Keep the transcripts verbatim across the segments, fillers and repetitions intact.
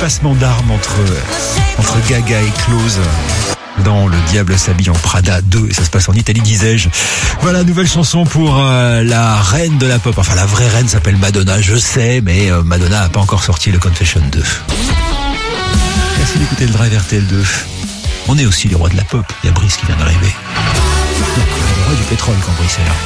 passement d'armes entre, entre Gaga et Close dans Le Diable s'habille en Prada deux, et ça se passe en Italie, disais-je. Voilà, nouvelle chanson pour euh, la reine de la pop. Enfin, la vraie reine s'appelle Madonna, je sais, mais euh, Madonna n'a pas encore sorti le Confession deux. Merci d'écouter le Drive R T L deux. On est aussi les rois de la pop. Il y a Brice qui vient d'arriver. Le roi du pétrole quand Brice est là.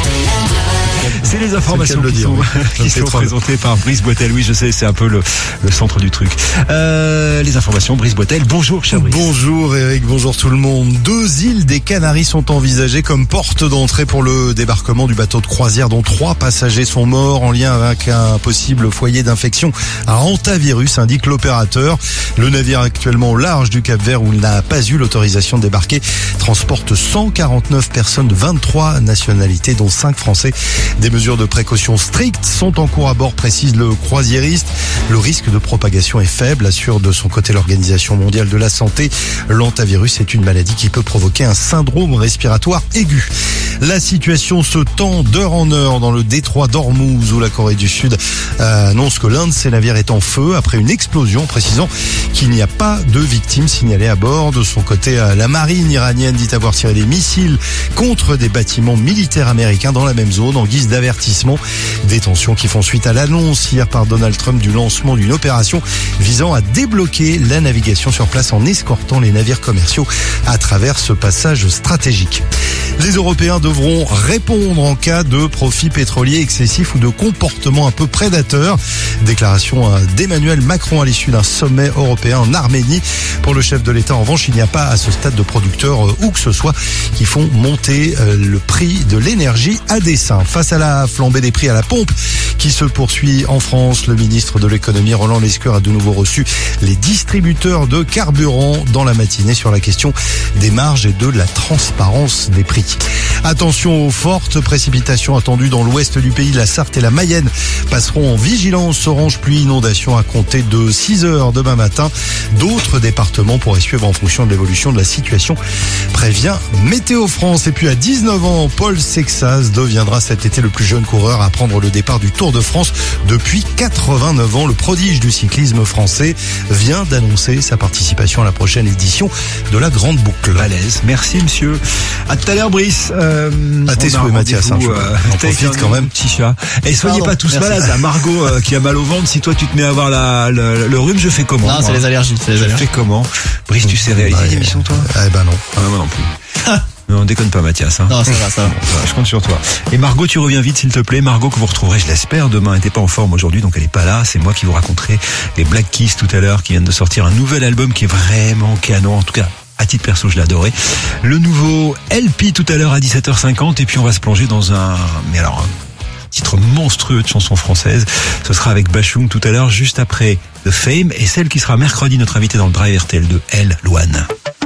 C'est les informations c'est qui, le sont, dire, qui sont présentées par Brice Boitel. Oui, je sais, c'est un peu le, le centre du truc. Euh, les informations, Brice Boitel. Bonjour, cher Brice. Bonjour Eric, bonjour tout le monde. Deux îles des Canaries sont envisagées comme porte d'entrée pour le débarquement du bateau de croisière dont trois passagers sont morts en lien avec un possible foyer d'infection à hantavirus, indique l'opérateur. Le navire actuellement au large du Cap-Vert où il n'a pas eu l'autorisation de débarquer transporte cent quarante-neuf personnes de vingt-trois nationalités dont cinq Français. Des mesures de précaution strictes sont en cours à bord, précise le croisiériste. Le risque de propagation est faible, assure de son côté l'Organisation mondiale de la santé. L'hantavirus est une maladie qui peut provoquer un syndrome respiratoire aigu. La situation se tend d'heure en heure dans le détroit d'Ormuz où la Corée du Sud annonce que l'un de ses navires est en feu après une explosion, précisant qu'il n'y a pas de victimes signalées à bord. De son côté, la marine iranienne dit avoir tiré des missiles contre des bâtiments militaires américains dans la même zone en guise d'avertissement. Des tensions qui font suite à l'annonce hier par Donald Trump du lancement d'une opération visant à débloquer la navigation sur place en escortant les navires commerciaux à travers ce passage stratégique. Les Européens devront répondre en cas de profit pétrolier excessif ou de comportement un peu prédateur. Déclaration d'Emmanuel Macron à l'issue d'un sommet européen en Arménie. Pour le chef de l'État, en revanche, il n'y a pas à ce stade de producteurs où que ce soit qui font monter le prix de l'énergie à dessein. Face à la flambée des prix à la pompe qui se poursuit en France, le ministre de l'économie Roland Lescure a de nouveau reçu les distributeurs de carburant dans la matinée sur la question des marges et de la transparence des prix. Attention aux fortes précipitations attendues dans l'ouest du pays. La Sarthe et la Mayenne passeront en vigilance orange pluie inondation à compter de six heures demain matin. D'autres départements pourraient suivre en fonction de l'évolution de la situation, prévient Météo France. Et puis à dix-neuf ans, Paul Sexas deviendra cet été le plus jeune coureur à prendre le départ du Tour de France depuis quatre-vingt-neuf ans. Le prodige du cyclisme français vient d'annoncer sa participation à la prochaine édition de la Grande Boucle. Valèze. Merci monsieur. À tout à l'heure Brice. Euh, à tes souhaits Mathias. Hein, euh, on profite quand même. Petit chat. Et soyez Pardon, pas tous merci. malades. La Margot euh, qui a mal au ventre. Si toi tu te mets à avoir la, le, le rhume, je fais comment? Non, moi c'est les allergies. C'est les Je allergies. fais comment? Brice, tu sais réaliser Bah, l'émission toi? Eh ben non. Ah, moi non plus. Non, déconne pas Mathias. Hein. Non, ça va, ça va. Je compte sur toi. Et Margot, tu reviens vite s'il te plaît. Margot que vous retrouverez, je l'espère, demain. Elle n'était pas en forme aujourd'hui, donc elle n'est pas là. C'est moi qui vous raconterai les Black Keys tout à l'heure, qui viennent de sortir un nouvel album qui est vraiment canon. En tout cas, à titre perso, je l'ai adoré. Le nouveau L P tout à l'heure à dix-sept heures cinquante. Et puis on va se plonger dans un... Mais alors... un titre monstrueux de chansons françaises. Ce sera avec Bachung tout à l'heure, juste après The Fame, et celle qui sera mercredi notre invitée dans le Drive R T L deux, elle, Louane.